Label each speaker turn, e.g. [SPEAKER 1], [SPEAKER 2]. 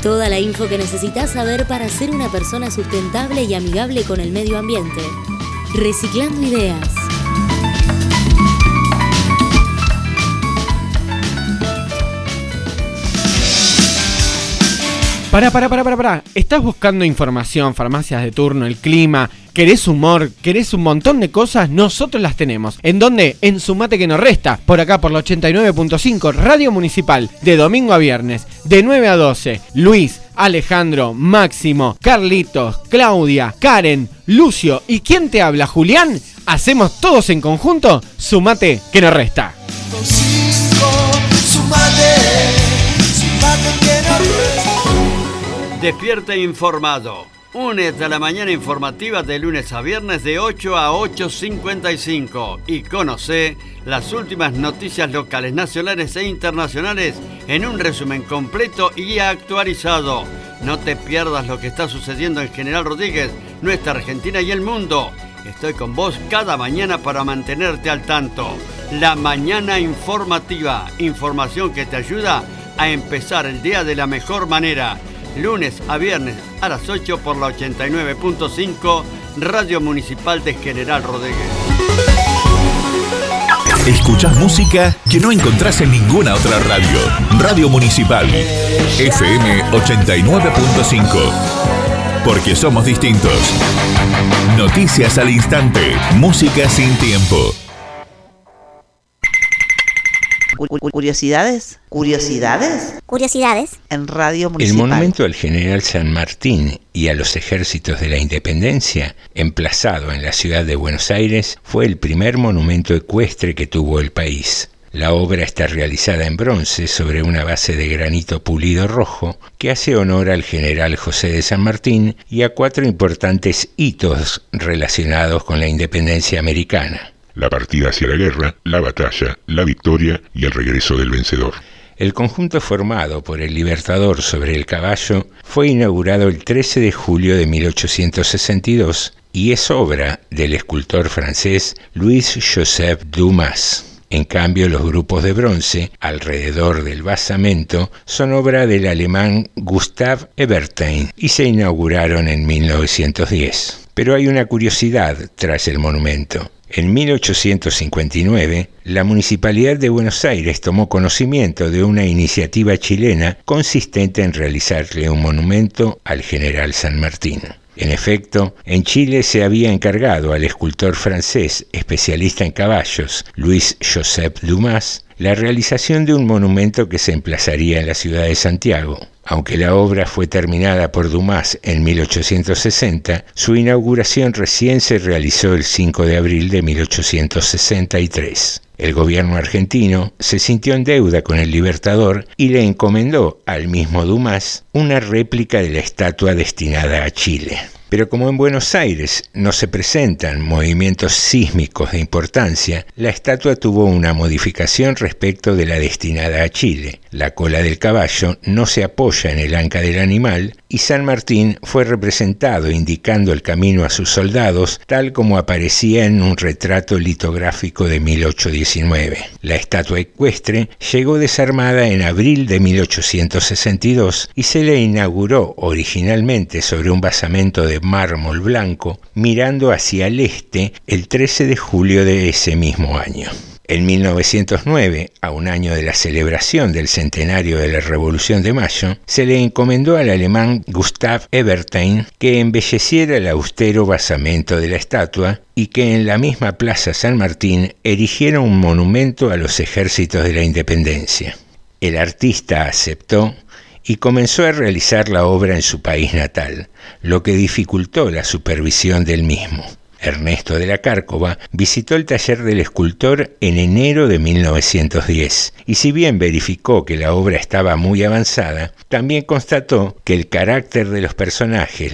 [SPEAKER 1] Toda la info que necesitas saber para ser una persona sustentable y amigable con el medio ambiente. Reciclando Ideas.
[SPEAKER 2] Pará. ¿Estás buscando información, farmacias de turno, el clima? ¿Querés humor? ¿Querés un montón de cosas? Nosotros las tenemos. ¿En dónde? En Sumate que nos resta. Por acá, por la 89.5, Radio Municipal. De domingo a viernes, de 9 a 12. Luis, Alejandro, Máximo, Carlitos, Claudia, Karen, Lucio y ¿quién te habla? Julián. Hacemos todos en conjunto Sumate que nos resta.
[SPEAKER 3] Sumate que nos resta.
[SPEAKER 4] Despierta informado. Únete a la mañana informativa de lunes a viernes de 8 a 8:55 y conoce las últimas noticias locales, nacionales e internacionales en un resumen completo y actualizado. No te pierdas lo que está sucediendo en General Rodríguez, nuestra Argentina y el mundo. Estoy con vos cada mañana para mantenerte al tanto. La mañana informativa, información que te ayuda a empezar el día de la mejor manera. Lunes a viernes a las 8 por la 89.5, Radio Municipal de General Rodríguez.
[SPEAKER 5] Escuchás música que no encontrás en ninguna otra radio. Radio Municipal, FM 89.5. Porque somos distintos. Noticias al instante, música sin tiempo.
[SPEAKER 6] ¿Curiosidades? En Radio Municipal.
[SPEAKER 7] El monumento al general San Martín y a los ejércitos de la independencia, emplazado en la ciudad de Buenos Aires, fue el primer monumento ecuestre que tuvo el país. La obra está realizada en bronce sobre una base de granito pulido rojo que hace honor al general José de San Martín y a 4 importantes hitos relacionados con la independencia americana:
[SPEAKER 8] la partida hacia la guerra, la batalla, la victoria y el regreso del vencedor.
[SPEAKER 7] El conjunto formado por el Libertador sobre el caballo fue inaugurado el 13 de julio de 1862 y es obra del escultor francés Louis-Joseph Dumas. En cambio, los grupos de bronce alrededor del basamento son obra del alemán Gustav Eberstein y se inauguraron en 1910. Pero hay una curiosidad tras el monumento. En 1859, la Municipalidad de Buenos Aires tomó conocimiento de una iniciativa chilena consistente en realizarle un monumento al general San Martín. En efecto, en Chile se había encargado al escultor francés especialista en caballos, Louis-Joseph Dumas, la realización de un monumento que se emplazaría en la ciudad de Santiago. Aunque la obra fue terminada por Dumas en 1860, su inauguración recién se realizó el 5 de abril de 1863. El gobierno argentino se sintió en deuda con el Libertador y le encomendó al mismo Dumas una réplica de la estatua destinada a Chile. Pero como en Buenos Aires no se presentan movimientos sísmicos de importancia, la estatua tuvo una modificación respecto de la destinada a Chile. La cola del caballo no se apoya en el anca del animal y San Martín fue representado indicando el camino a sus soldados, tal como aparecía en un retrato litográfico de 1819. La estatua ecuestre llegó desarmada en abril de 1862 y se le inauguró originalmente sobre un basamento de mármol blanco, mirando hacia el este el 13 de julio de ese mismo año. En 1909, a un año de la celebración del centenario de la Revolución de Mayo, se le encomendó al alemán Gustav Eberstein que embelleciera el austero basamento de la estatua y que en la misma Plaza San Martín erigiera un monumento a los ejércitos de la independencia. El artista aceptó y comenzó a realizar la obra en su país natal, lo que dificultó la supervisión del mismo. Ernesto de la Cárcova visitó el taller del escultor en enero de 1910 y si bien verificó que la obra estaba muy avanzada, también constató que el carácter de los personajes,